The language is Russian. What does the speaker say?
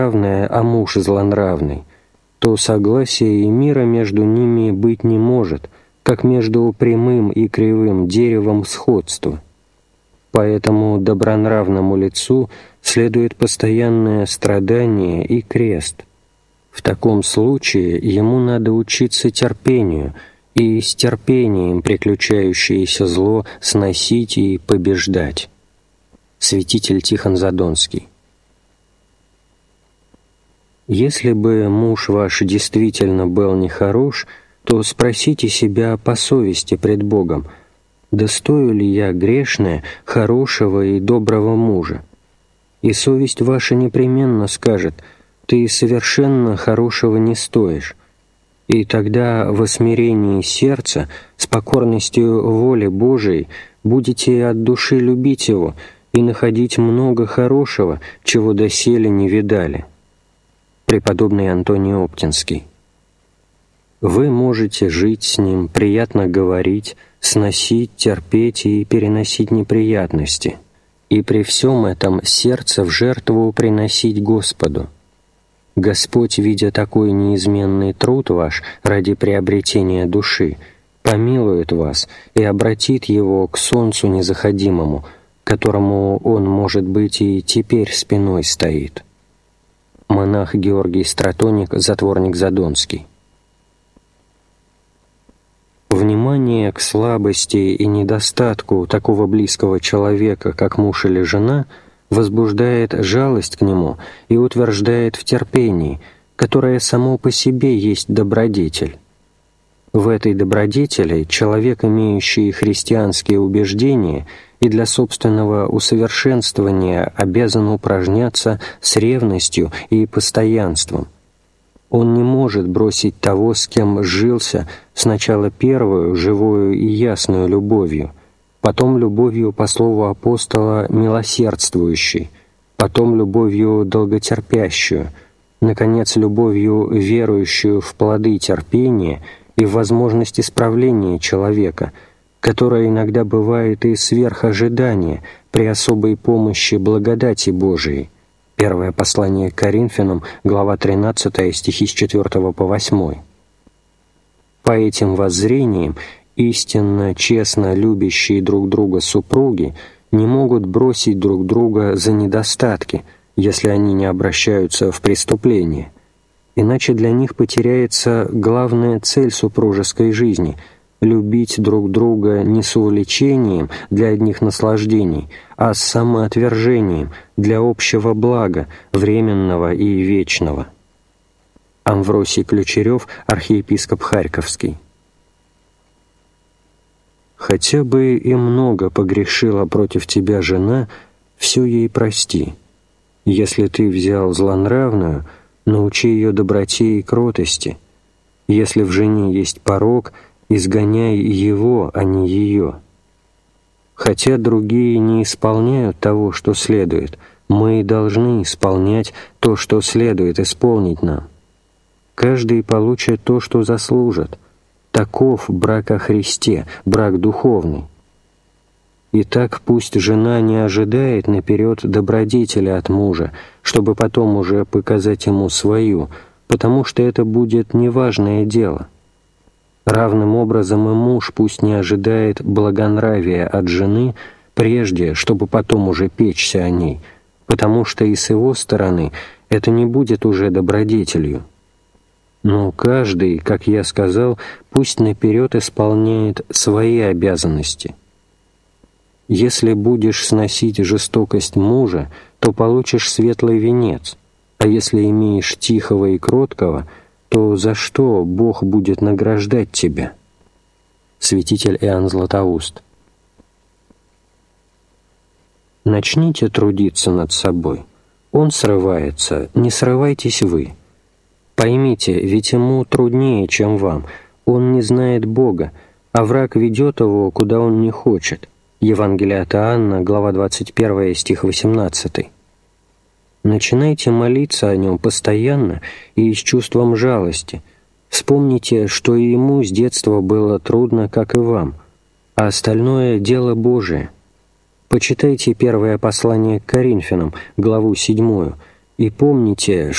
равное, а муж злонравный, то согласия и мира между ними быть не может, как между прямым и кривым деревом сходства. Поэтому добронравному лицу следует постоянное страдание и крест. В таком случае ему надо учиться терпению и с терпением приключающееся зло сносить и побеждать. Святитель Тихон Задонский. Если бы муж ваш действительно был нехорош, то спросите себя по совести пред Богом: достою ли я, грешная, хорошего и доброго мужа? И совесть ваша непременно скажет: ты совершенно хорошего не стоишь. И тогда во смирении сердца, с покорностью воли Божией, будете от души любить его и находить много хорошего, чего доселе не видали. Преподобный Антоний Оптинский. Вы можете жить с ним, приятно говорить, сносить, терпеть и переносить неприятности, и при всем этом сердце в жертву приносить Господу. Господь, видя такой неизменный труд ваш ради приобретения души, помилует вас и обратит его к солнцу незаходимому, которому он, может быть, и теперь спиной стоит. Монах Георгий Стратоник, затворник Задонский. Внимание к слабости и недостатку такого близкого человека, как муж или жена, возбуждает жалость к нему и утверждает в терпении, которое само по себе есть добродетель. В этой добродетели человек, имеющий христианские убеждения, и для собственного усовершенствования обязан упражняться с ревностью и постоянством. Он не может бросить того, с кем сжился, сначала первую, живую и ясную любовью, потом любовью, по слову апостола, милосердствующей, потом любовью долготерпящую, наконец, любовью верующую в плоды терпения и в возможность исправления человека, которая иногда бывает и сверх ожидания при особой помощи благодати Божией. Первое послание к Коринфянам, глава 13, стихи с 4 по 8. По этим воззрениям истинно, честно любящие друг друга супруги не могут бросить друг друга за недостатки, если они не обращаются в преступление, иначе для них потеряется главная цель супружеской жизни — любить друг друга не с увлечением для одних наслаждений, а с самоотвержением для общего блага, временного и вечного. Амвросий Ключерев, архиепископ Харьковский. «Хотя бы и много погрешила против тебя жена, все ей прости. Если ты взял злонравную, научи ее доброте и кротости. Если в жене есть порок, изгоняй его, а не ее. Хотя другие не исполняют того, что следует, мы должны исполнять то, что следует исполнить нам. Каждый получит то, что заслужит. Таков брак о Христе, брак духовный. Итак, пусть жена не ожидает наперед добродетели от мужа, чтобы потом уже показать ему свою, потому что это будет неважное дело. Равным образом и муж пусть не ожидает благонравия от жены прежде, чтобы потом уже печься о ней, потому что и с его стороны это не будет уже добродетелью. Но каждый, как я сказал, пусть наперед исполняет свои обязанности. Если будешь сносить жестокость мужа, то получишь светлый венец, а если имеешь тихого и кроткого, то за что Бог будет награждать тебя? Святитель Иоанн Златоуст. Начните трудиться над собой. Он срывается, не срывайтесь вы. Поймите, ведь ему труднее, чем вам. Он не знает Бога, а враг ведет его, куда он не хочет. Евангелие от Иоанна, глава 21, стих 18. Начинайте молиться о нем постоянно и с чувством жалости. Вспомните, что и ему с детства было трудно, как и вам, а остальное — дело Божие. Почитайте первое послание к Коринфянам, главу 7, и помните,